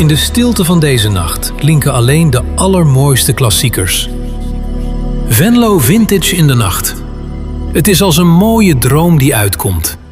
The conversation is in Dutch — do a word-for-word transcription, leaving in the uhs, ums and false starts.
In de stilte van deze nacht klinken alleen de allermooiste klassiekers. Venlo Vintage in de nacht. Het is als een mooie droom die uitkomt.